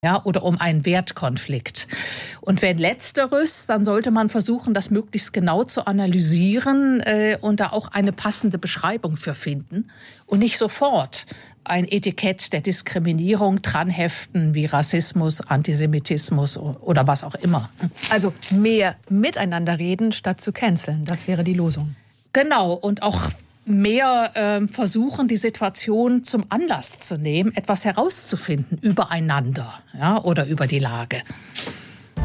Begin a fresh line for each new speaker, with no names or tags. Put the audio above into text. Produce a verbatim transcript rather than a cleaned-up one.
Ja, oder um einen Wertkonflikt. Und wenn letzteres, dann sollte man versuchen, das möglichst genau zu analysieren äh, und da auch eine passende Beschreibung für finden und nicht sofort ein Etikett der Diskriminierung dranheften wie Rassismus, Antisemitismus oder was auch immer.
Also mehr miteinander reden, statt zu canceln, das wäre die Losung.
Genau, und auch mehr äh, versuchen, die Situation zum Anlass zu nehmen, etwas herauszufinden übereinander, ja, oder über die Lage.